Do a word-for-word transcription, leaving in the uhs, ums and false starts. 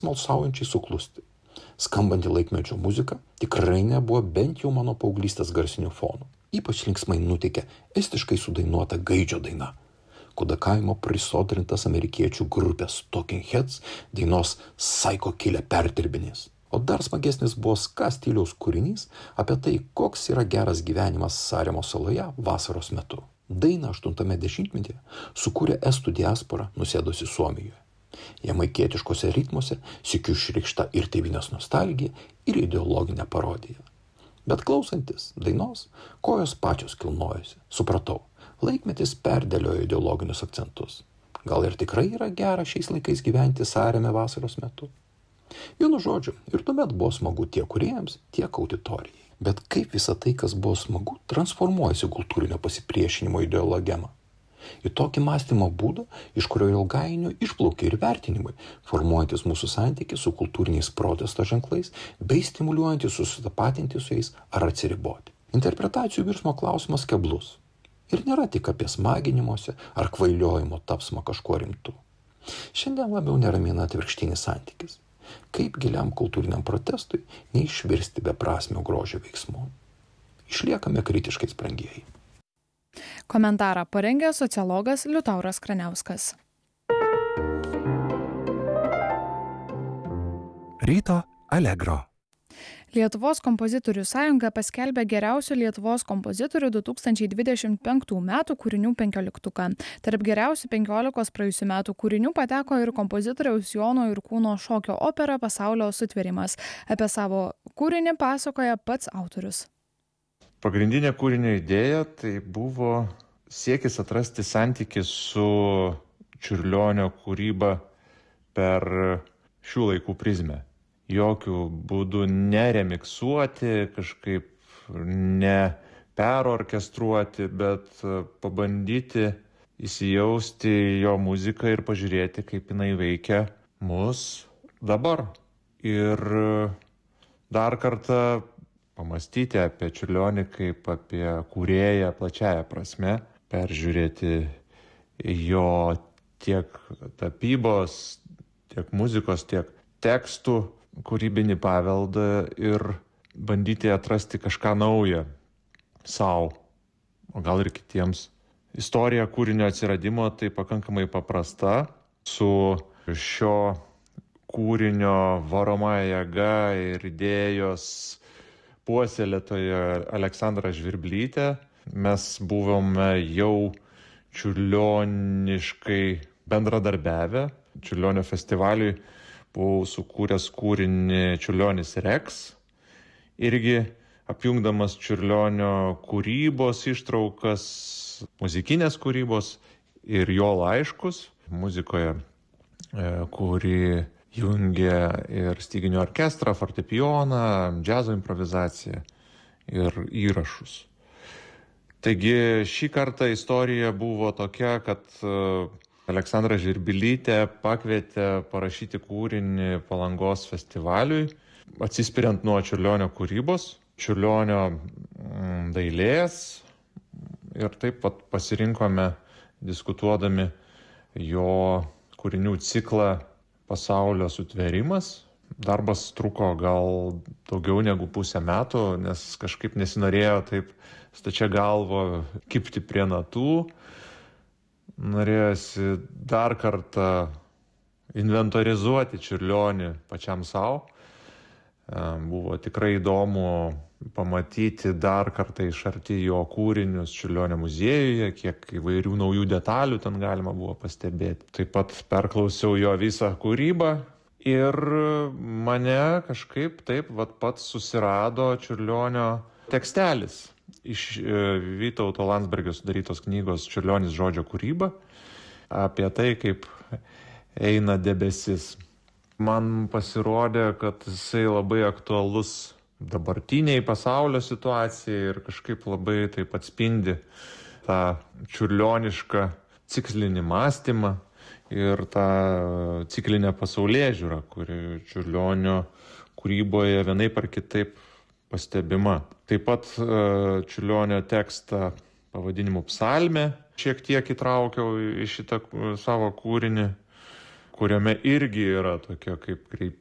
smalsaujančiai suklusti. Skambanti laikmečio muzika tikrai nebuvo bent jau mano paauglystės garsinių fonų. Ypač linksmai nuteikė estiškai sudainuota Gaidžio daina. Kudakaimo prisodrintas amerikiečių grupės Talking Heads dainos Psycho Killer perdirbinys. O dar smagesnis buvo ska stiliaus kūrinys apie tai, koks yra geras gyvenimas Saremo saloje vasaros metu. Dainą aštuntame dešimtmetyje sukūrė estų diaspora nusėdusi Suomijoje. Jamaikietiškose ritmuose sykiu išreikšta ir tėvynės nostalgija, ir ideologinė parodija. Bet klausantis dainos, kojos pačios kilnojosi. Supratau, laikmetis perdėliojo ideologinius akcentus. Gal ir tikrai yra gera šiais laikais gyventi Sareme vasaros metu? Vienu žodžiu, ir tuomet buvo smagu tiek kūrėjams, tiek auditorijai. Bet kaip visa tai, kas buvo smagu, transformuojasi kultūrinio pasipriešinimo ideologemą. Į tokį mąstymo būdą, iš kurio ilgainiui išplaukia ir vertinimai, formuojantis mūsų santykį su kultūriniais protesto ženklais, bei stimuliuojantis susitapatinti su jais ar atsiriboti. Interpretacijų virsmo klausimas keblus. Ir nėra tik apie smaginimuose ar kvailiojimo tapsmą kažkuo rimtu. Šiandien labiau neramina atvirkštinis santykis. Kaip giliam kultūriniam protestui neišvirsti beprasmio grožio veiksmų. Išliekame kritiškais brangieji. Komentarą parengė sociologas Liutauras Kraniauskas. Ryto Allegro. Lietuvos kompozitorių sąjunga paskelbė geriausių Lietuvos kompozitorių du tūkstančiai dvidešimt penktų metų kūrinių penkioliktuką. Tarp geriausių penkiolikos praėjusių metų kūrinių pateko ir kompozitoriaus Jono Jurkūno šokio opera Pasaulio sutvėrimas. Apie savo kūrinį pasakoja pats autorius. Pagrindinė kūrinio idėja tai buvo siekis atrasti santykį su Čiurlionio kūryba per šių laikų prizmę. Jokių būdų neremiksuoti, kažkaip neperorkestruoti, bet pabandyti įsijausti jo muziką ir pažiūrėti, kaip jinai veikia mus dabar. Ir dar kartą pamastyti apie Čiurlionį kaip apie kūrėją plačiaja prasme, peržiūrėti jo tiek tapybos, tiek muzikos, tiek tekstų kūrybinį paveldą ir bandyti atrasti kažką naują sau, o gal ir kitiems. Istorija kūrinio atsiradimo tai pakankamai paprasta. Su šio kūrinio varomąja jėga ir idėjos puoselėtoja Aleksandra Žvirblytė mes buvome jau čiurlioniškai bendradarbiavę. Čiurlionio festivaliui buvau sukūręs kūrinį Čiurlionis Reks, irgi apjungdamas Čiurlionio kūrybos ištraukas, muzikinės kūrybos ir jo laiškus muzikoje, kuri jungia ir styginių orkestrą, fortepijoną, džiazo improvizaciją ir įrašus. Taigi šį kartą istorija buvo tokia, kad Aleksandra Žvirblytė pakvietė parašyti kūrinį Palangos festivaliui, atsispiriant nuo Čiurlionio kūrybos, Čiurlionio dailės ir taip pat pasirinkome, diskutuodami jo kūrinių ciklą Pasaulio sutvėrimas. Darbas truko gal daugiau negu pusę metų, nes kažkaip nesinorėjo taip stačia galva kibti prie natų. Norėjosi dar kartą inventorizuoti Čiurlionį pačiam savo. Buvo tikrai įdomu pamatyti dar kartą iš arti jo kūrinius Čiurlionio muziejuje, kiek įvairių naujų detalių ten galima buvo pastebėti. Taip pat perklausiau jo visą kūrybą ir mane kažkaip taip vat pats susirado Čiurlionio tekstelis iš Vytauto Landsbergio sudarytos knygos Čiurlionis žodžio kūryba apie tai, kaip eina debesis. Man pasirodė, kad jisai labai aktualus dabartiniai pasaulio situacijai ir kažkaip labai taip atspindi tą čiurlionišką ciklinį mąstymą ir tą ciklinę pasaulėžiūrą, kuri Čiurlionio kūryboje vienaip ar kitaip pastebima. Taip pat Čiurlionio tekstą pavadinimu Psalmė šiek tiek įtraukiau į šitą savo kūrinį, kuriame irgi yra tokia kaip kreip